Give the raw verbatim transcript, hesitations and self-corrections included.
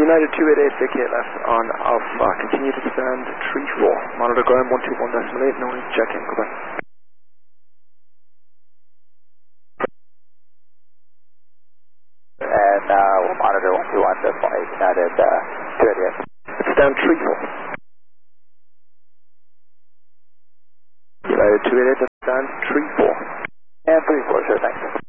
United two eight eight, Vic eight left on Alpha. Continue to descend three four. Monitor ground one two one decimal eight, noise check in, goodbye. And uh, we'll monitor one two one decimal eight, United uh, two eight eight. It's down three four. United two eight eight, that's down three four. And three four, sure, thanks.